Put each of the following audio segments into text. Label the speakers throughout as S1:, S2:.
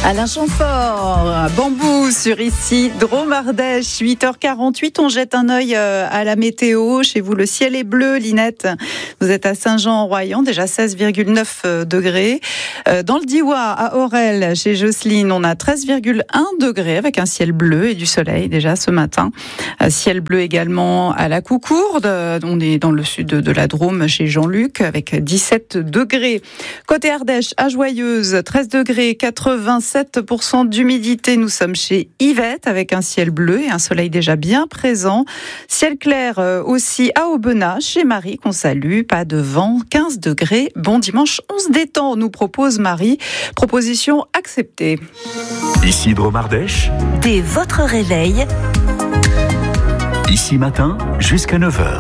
S1: Alain Chamfort, Bambou sur ici, Drôme-Ardèche, 8h48. On jette un œil à la météo. Chez vous, le ciel est bleu, Linette. Vous êtes à Saint-Jean-en-Royans, déjà 16,9 degrés. Dans le Diois, à Orel, chez Jocelyne, on a 13,1 degrés avec un ciel bleu et du soleil déjà ce matin. Ciel bleu également à la Coucourde. On est dans le sud de la Drôme, chez Jean-Luc, avec 17 degrés. Côté Ardèche, à Joyeuse, 13 degrés, 87% d'humidité. Nous sommes chez Yvette avec un ciel bleu et un soleil déjà bien présent. Ciel clair aussi à Aubenas, chez Marie qu'on salue. Pas de vent, 15 degrés. Bon dimanche, on se détend, nous propose Marie. Proposition acceptée.
S2: Ici Drôme-Ardèche.
S3: Dès votre réveil.
S2: Ici matin jusqu'à 9h.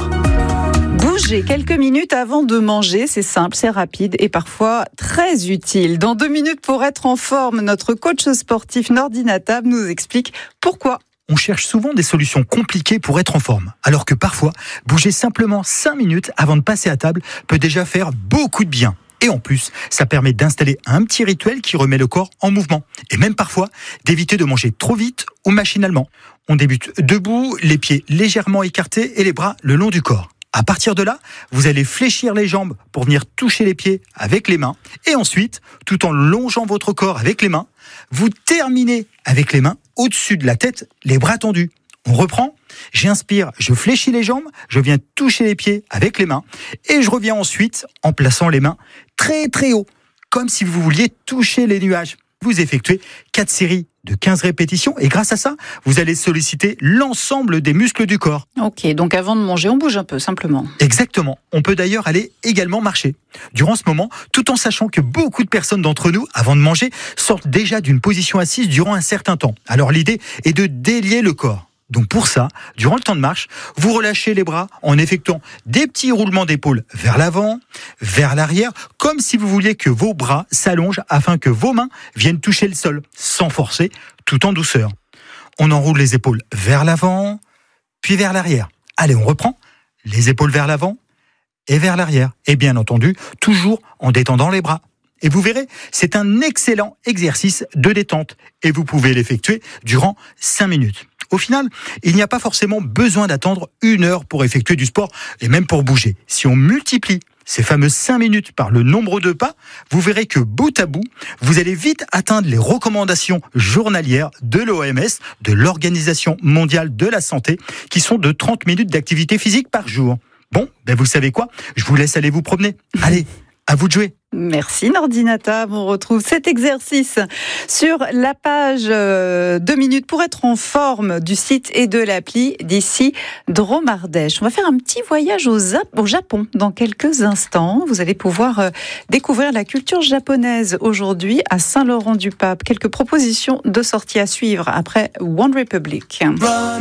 S1: Bouger quelques minutes avant de manger, c'est simple, c'est rapide et parfois très utile. Dans 2 minutes pour être en forme, notre coach sportif Nordi Natab nous explique pourquoi.
S4: On cherche souvent des solutions compliquées pour être en forme, alors que parfois, bouger simplement 5 minutes avant de passer à table peut déjà faire beaucoup de bien. Et en plus, ça permet d'installer un petit rituel qui remet le corps en mouvement. Et même parfois, d'éviter de manger trop vite ou machinalement. On débute debout, les pieds légèrement écartés et les bras le long du corps. À partir de là, vous allez fléchir les jambes pour venir toucher les pieds avec les mains. Et ensuite, tout en longeant votre corps avec les mains, vous terminez avec les mains au-dessus de la tête, les bras tendus. On reprend, j'inspire, je fléchis les jambes, je viens toucher les pieds avec les mains. Et je reviens ensuite en plaçant les mains très très haut, comme si vous vouliez toucher les nuages. Vous effectuez 4 séries de 15 répétitions et grâce à ça, vous allez solliciter l'ensemble des muscles du corps.
S1: Ok, donc avant de manger, on bouge un peu simplement.
S4: Exactement. On peut d'ailleurs aller également marcher. Durant ce moment, tout en sachant que beaucoup de personnes d'entre nous, avant de manger, sortent déjà d'une position assise durant un certain temps. Alors l'idée est de délier le corps. Donc pour ça, durant le temps de marche, vous relâchez les bras en effectuant des petits roulements d'épaule vers l'avant, vers l'arrière, comme si vous vouliez que vos bras s'allongent afin que vos mains viennent toucher le sol, sans forcer, tout en douceur. On enroule les épaules vers l'avant, puis vers l'arrière. Allez, on reprend. Les épaules vers l'avant et vers l'arrière. Et bien entendu, toujours en détendant les bras. Et vous verrez, c'est un excellent exercice de détente. Et vous pouvez l'effectuer durant 5 minutes. Au final, il n'y a pas forcément besoin d'attendre 1 heure pour effectuer du sport et même pour bouger. Si on multiplie ces fameuses 5 minutes par le nombre de pas, vous verrez que bout à bout, vous allez vite atteindre les recommandations journalières de l'OMS, de l'Organisation mondiale de la santé, qui sont de 30 minutes d'activité physique par jour. Bon, vous savez quoi ? Je vous laisse aller vous promener. Allez, à vous de jouer.
S1: Merci Nordi Natab. On retrouve cet exercice sur la page 2 minutes pour être en forme du site et de l'appli d'ici Drôme-Ardèche. On va faire un petit voyage au Japon dans quelques instants. Vous allez pouvoir découvrir la culture japonaise aujourd'hui à Saint-Laurent-du-Pape. Quelques propositions de sortie à suivre après One Republic.